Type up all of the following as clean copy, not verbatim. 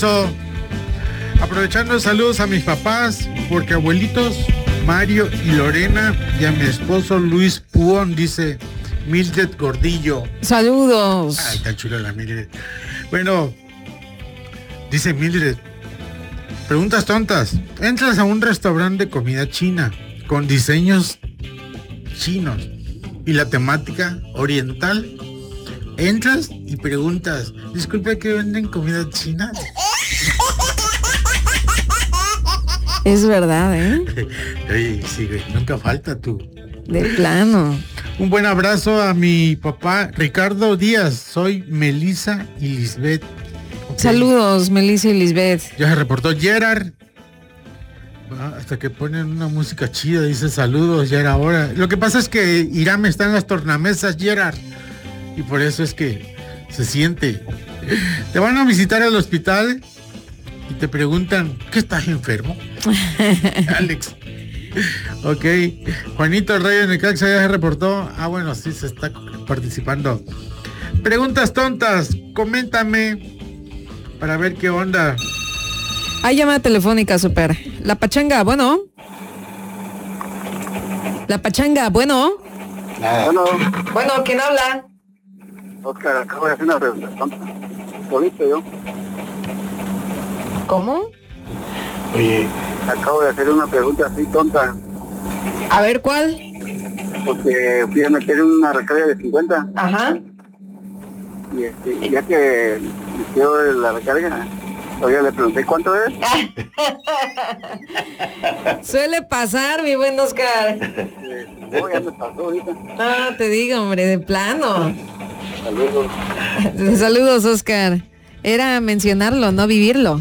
eso, aprovechando saludos a mis papás, porque abuelitos Mario y Lorena, y a mi esposo Luis Puón, dice Mildred Gordillo. Saludos. Ay, está chula la Mildred. Bueno, dice Mildred, preguntas tontas. Entras a un restaurante de comida china con diseños chinos y la temática oriental. Entras y preguntas, disculpe, ¿que venden comida china? Es verdad, ¿eh? Oye, sí, güey, nunca falta tú. De plano. Un buen abrazo a mi papá Ricardo Díaz. Soy Melissa y Lisbeth. Okay. Saludos, Melissa y Lisbeth. Ya se reportó Gerard. Hasta que ponen una música chida, dice saludos, ya era hora. Lo que pasa es que Irán está en las tornamesas, Gerard. Y por eso es que se siente. Te van a visitar al hospital y te preguntan, ¿qué estás enfermo? Alex. Ok. Juanito Rey de Necaxa ya se reportó. Bueno, sí se está participando. Preguntas tontas, coméntame para ver qué onda. Hay llamada telefónica, super. La pachanga, bueno. La pachanga, bueno. Bueno, ¿quién habla? Oscar, acabo de hacer una pregunta tonta. Solito yo. ¿Cómo? Oye, acabo de hacer una pregunta así tonta. A ver, ¿cuál? Porque fui a meter una recarga de 50. Ajá. Y ya que inició la recarga, todavía le pregunté cuánto es. Suele pasar, mi buen Oscar. No, ya me pasó ahorita. No, te digo, hombre, de plano. Saludos. Saludos, Oscar. Era mencionarlo, no vivirlo.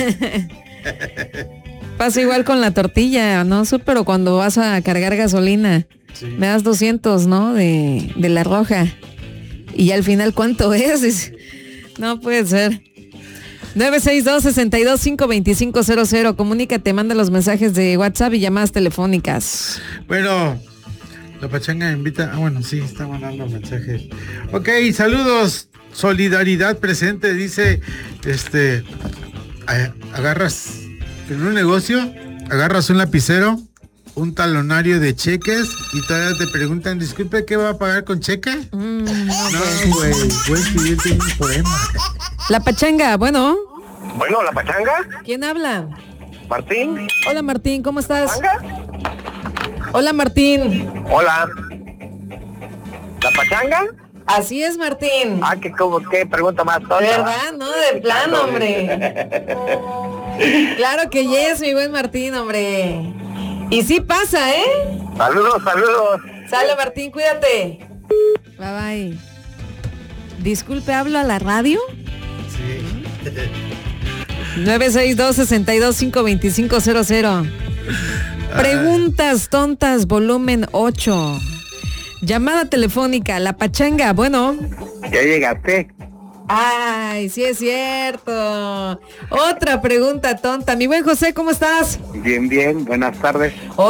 Pasa igual con la tortilla, ¿no? Pero cuando vas a cargar gasolina, sí, me das 200, ¿no? De la roja. Y al final, ¿cuánto es? No puede ser. 962-62-52500. Comunícate, manda los mensajes de WhatsApp y llamadas telefónicas. Bueno, la pachanga invita. Bueno, sí, está mandando mensajes. Ok, saludos. Solidaridad presente, dice, agarras en un negocio, agarras un lapicero, un talonario de cheques y todavía te preguntan, disculpe, ¿qué va a pagar con cheque? No, güey, voy a escribirte un poema. La pachanga, bueno. Bueno, ¿la pachanga? ¿Quién habla? Martín. Hola, Martín, ¿cómo estás? ¿Pachanga? Hola, Martín. Hola. ¿La pachanga? Así es, Martín. ¿Qué pregunta más tonta? ¿Verdad? No, de plano, hombre. Claro que yes, mi buen Martín, hombre. Y sí pasa, ¿eh? Saludos. Sale, Martín, cuídate. Bye, bye. Disculpe, ¿hablo a la radio? Sí. 962-62-52500. Preguntas tontas, volumen 8. Llamada telefónica, la pachanga, bueno. Ya llegaste. Ay, sí es cierto. Otra pregunta tonta. Mi buen José, ¿cómo estás? Bien, buenas tardes. Oye,